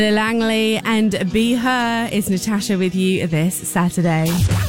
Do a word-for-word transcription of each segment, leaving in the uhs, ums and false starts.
Langley and Be Her. Is Natasha with you this Saturday.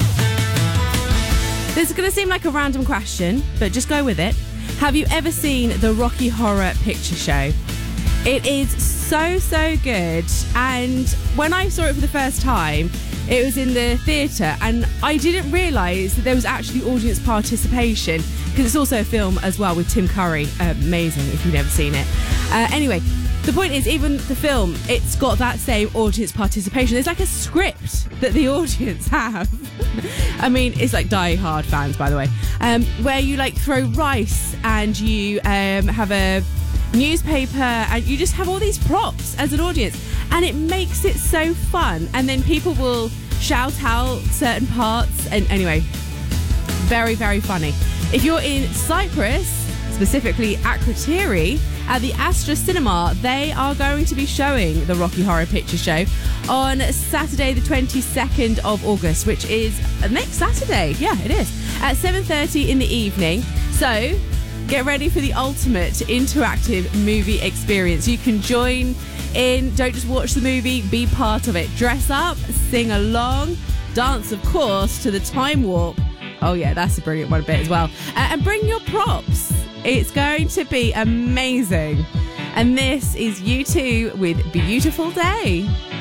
This is going to seem like a random question, but just go with it. Have you ever seen the Rocky Horror Picture Show? It is so, so good. And when I saw it for the first time, it was in the theatre, and I didn't realise that there was actually audience participation, because it's also a film as well with Tim Curry. Amazing if you've never seen it. Uh, anyway, the point is, even the film, it's got that same audience participation. There's like a script that the audience have. I mean, it's like Die Hard fans, by the way, um, where you like throw rice and you um, have a newspaper and you just have all these props as an audience, and it makes it so fun. And then people will shout out certain parts, and anyway, very, very funny. If you're in Cyprus, specifically Akrotiri, at the Astra Cinema, they are going to be showing the Rocky Horror Picture Show on Saturday the twenty-second of August, which is next Saturday. Yeah, it is, at seven thirty in the evening. So get ready for the ultimate interactive movie experience. You can join in, don't just watch the movie, be part of it. Dress up, sing along, dance, of course, to the Time Warp. Oh yeah, that's a brilliant one bit as well. Uh, and bring your props. It's going to be amazing. And this is U two with Beautiful Day.